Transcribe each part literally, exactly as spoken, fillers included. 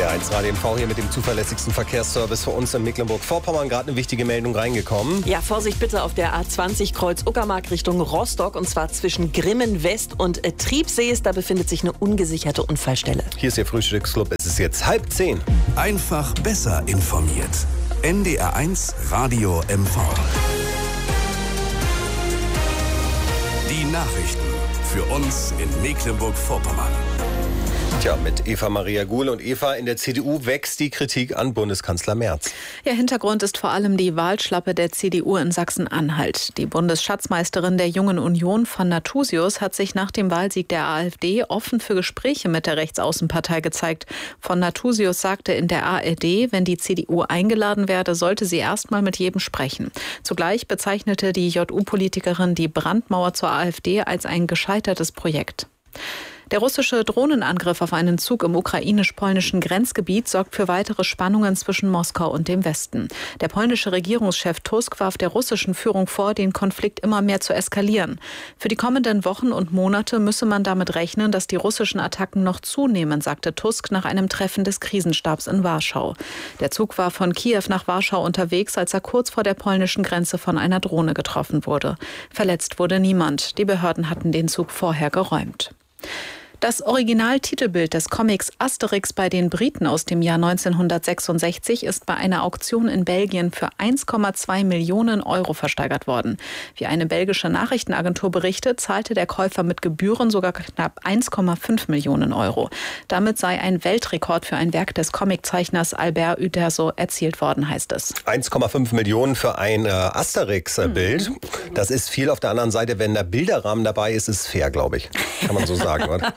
Der eins Radio M V hier mit dem zuverlässigsten Verkehrsservice für uns in Mecklenburg-Vorpommern. Gerade eine wichtige Meldung reingekommen. Ja, Vorsicht bitte auf der A zwanzig Kreuz Uckermark Richtung Rostock. Und zwar zwischen Grimmen West und äh, Triebsees. Da befindet sich eine ungesicherte Unfallstelle. Hier ist Ihr Frühstücksclub. Es ist jetzt halb zehn. Einfach besser informiert. N D R eins Radio M V. Die Nachrichten für uns in Mecklenburg-Vorpommern. Tja, mit Eva Maria Guhl. Und Eva, in der C D U wächst die Kritik an Bundeskanzler Merz. Ja, Hintergrund ist vor allem die Wahlschlappe der C D U in Sachsen-Anhalt. Die Bundesschatzmeisterin der Jungen Union von Nathusius hat sich nach dem Wahlsieg der AfD offen für Gespräche mit der Rechtsaußenpartei gezeigt. Von Nathusius sagte in der A R D, wenn die C D U eingeladen werde, sollte sie erstmal mit jedem sprechen. Zugleich bezeichnete die J U-Politikerin die Brandmauer zur AfD als ein gescheitertes Projekt. Der russische Drohnenangriff auf einen Zug im ukrainisch-polnischen Grenzgebiet sorgt für weitere Spannungen zwischen Moskau und dem Westen. Der polnische Regierungschef Tusk warf der russischen Führung vor, den Konflikt immer mehr zu eskalieren. Für die kommenden Wochen und Monate müsse man damit rechnen, dass die russischen Attacken noch zunehmen, sagte Tusk nach einem Treffen des Krisenstabs in Warschau. Der Zug war von Kiew nach Warschau unterwegs, als er kurz vor der polnischen Grenze von einer Drohne getroffen wurde. Verletzt wurde niemand. Die Behörden hatten den Zug vorher geräumt. Das Originaltitelbild des Comics Asterix bei den Briten aus dem Jahr neunzehnhundertsechsundsechzig ist bei einer Auktion in Belgien für eins Komma zwei Millionen Euro versteigert worden. Wie eine belgische Nachrichtenagentur berichtet, zahlte der Käufer mit Gebühren sogar knapp eins Komma fünf Millionen Euro. Damit sei ein Weltrekord für ein Werk des Comiczeichners Albert Uderzo erzielt worden, heißt es. eins Komma fünf Millionen für ein äh, Asterix-Bild. Mhm. Das ist viel. Auf der anderen Seite, wenn der Bilderrahmen dabei ist, ist es fair, glaube ich. Kann man so sagen, oder?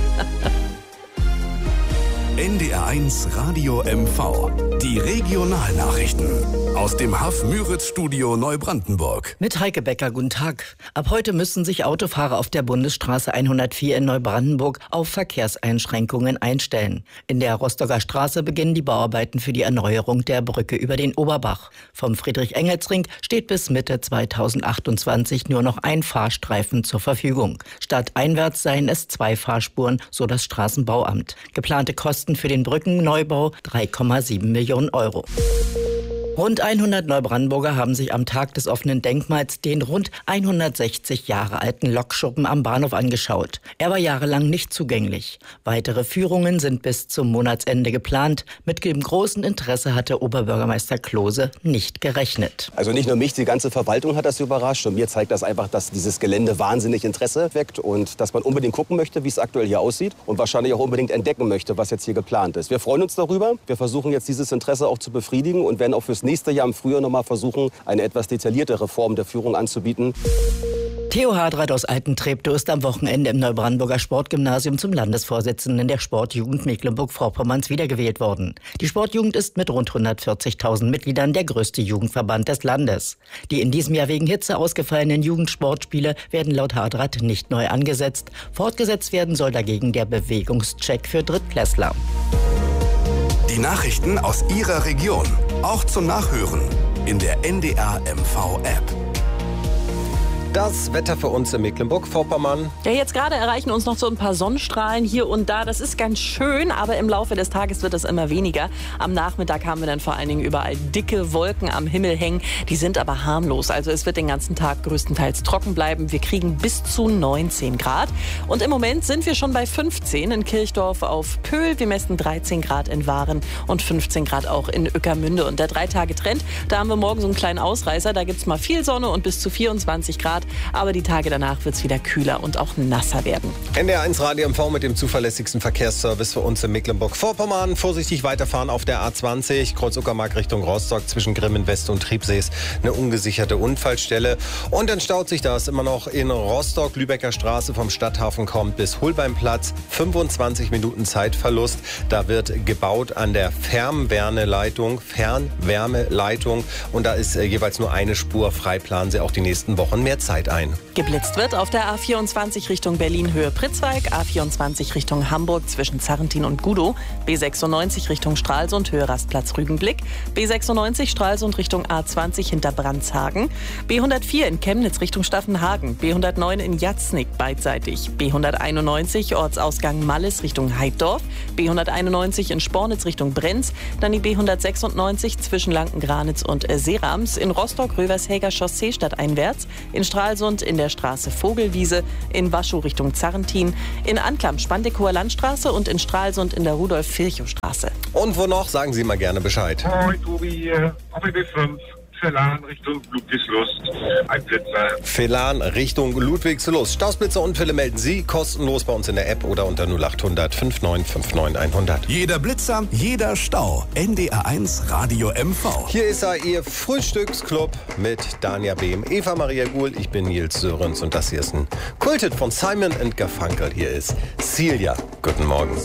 N D R eins Radio M V. Die Regionalnachrichten aus dem H A F-Müritz-Studio Neubrandenburg. Mit Heike Becker, guten Tag. Ab heute müssen sich Autofahrer auf der Bundesstraße hundertvier in Neubrandenburg auf Verkehrseinschränkungen einstellen. In der Rostocker Straße beginnen die Bauarbeiten für die Erneuerung der Brücke über den Oberbach. Vom Friedrich-Engels-Ring steht bis Mitte zweitausendachtundzwanzig nur noch ein Fahrstreifen zur Verfügung. Stadteinwärts seien es zwei Fahrspuren, so das Straßenbauamt. Geplante Kosten für den Brückenneubau drei Komma sieben Millionen Euro. Rund hundert Neubrandenburger haben sich am Tag des offenen Denkmals den rund hundertsechzig Jahre alten Lokschuppen am Bahnhof angeschaut. Er war jahrelang nicht zugänglich. Weitere Führungen sind bis zum Monatsende geplant. Mit dem großen Interesse hatte Oberbürgermeister Klose nicht gerechnet. Also nicht nur mich, die ganze Verwaltung hat das überrascht. Und mir zeigt das einfach, dass dieses Gelände wahnsinnig Interesse weckt und dass man unbedingt gucken möchte, wie es aktuell hier aussieht und wahrscheinlich auch unbedingt entdecken möchte, was jetzt hier geplant ist. Wir freuen uns darüber. Wir versuchen jetzt dieses Interesse auch zu befriedigen und werden auch fürs nächste Jahr im Frühjahr noch mal versuchen, eine etwas detailliertere Form der Führung anzubieten. Theo Hadrat aus Altentreptow ist am Wochenende im Neubrandenburger Sportgymnasium zum Landesvorsitzenden der Sportjugend Mecklenburg-Vorpommerns wiedergewählt worden. Die Sportjugend ist mit rund hundertvierzigtausend Mitgliedern der größte Jugendverband des Landes. Die in diesem Jahr wegen Hitze ausgefallenen Jugendsportspiele werden laut Hadrat nicht neu angesetzt. Fortgesetzt werden soll dagegen der Bewegungscheck für Drittklässler. Die Nachrichten aus Ihrer Region, auch zum Nachhören in der N D R M V-App. Das Wetter für uns in Mecklenburg-Vorpommern. Ja, jetzt gerade erreichen uns noch so ein paar Sonnenstrahlen hier und da. Das ist ganz schön, aber im Laufe des Tages wird es immer weniger. Am Nachmittag haben wir dann vor allen Dingen überall dicke Wolken am Himmel hängen. Die sind aber harmlos. Also es wird den ganzen Tag größtenteils trocken bleiben. Wir kriegen bis zu neunzehn Grad. Und im Moment sind wir schon bei fünfzehn in Kirchdorf auf Pöhl. Wir messen dreizehn Grad in Waren und fünfzehn Grad auch in Ueckermünde. Und der Drei-Tage-Trend, da haben wir morgen so einen kleinen Ausreißer. Da gibt es mal viel Sonne und bis zu vierundzwanzig Grad. Aber die Tage danach wird es wieder kühler und auch nasser werden. N D R eins Radio M V mit dem zuverlässigsten Verkehrsservice für uns in Mecklenburg-Vorpommern. Vorsichtig weiterfahren auf der A zwanzig, Kreuz Uckermark Richtung Rostock, zwischen Grimmen West und Triebsees. Eine ungesicherte Unfallstelle. Und dann staut sich das immer noch in Rostock. Lübecker Straße vom Stadthafen kommt bis Holbeimplatz. fünfundzwanzig Minuten Zeitverlust. Da wird gebaut an der Fernwärmeleitung. Fernwärmeleitung. Und da ist äh, jeweils nur eine Spur frei. Planen Sie auch die nächsten Wochen mehr Zeit ein. Geblitzt wird auf der A vierundzwanzig Richtung Berlin Höhe Pritzwalk, A vierundzwanzig Richtung Hamburg zwischen Zarrentin und Gudow, B sechsundneunzig Richtung Stralsund Höhe Rastplatz Rügenblick, B sechsundneunzig Stralsund Richtung A zwanzig hinter Brandshagen, B hundertvier in Chemnitz Richtung Staffenhagen, B hundertneun in Jatznick beidseitig, B hunderteinundneunzig Ortsausgang Malles Richtung Heiddorf, B hunderteinundneunzig in Spornitz Richtung Brenz, dann die B hundertsechsundneunzig zwischen Lanken-Granitz und äh, Seerams, in Rostock Rövershäger Chaussee stadteinwärts, in Stralsund in der Straße Vogelwiese, in Waschow Richtung Zarrentin, in Anklam Spandikower Landstraße und in Stralsund in der Rudolf-Virchow-Straße. Und wo noch? Sagen Sie mal gerne Bescheid. Moin, Tobi hier. Auf B fünf. Velan Richtung Ludwigslust. Ein Blitzer. Velan Richtung Ludwigslust. Stausblitzer und Unfälle melden Sie kostenlos bei uns in der App oder unter null achthundert fünfundneunzig neunundfünfzig hundert. Jeder Blitzer, jeder Stau. N D R eins Radio M V. Hier ist er, Ihr Frühstücksclub mit Dania Behm, Eva Maria Guhl, ich bin Nils Sörens und das hier ist ein Kulthit von Simon and Garfunkel. Hier ist Celia. Guten Morgen.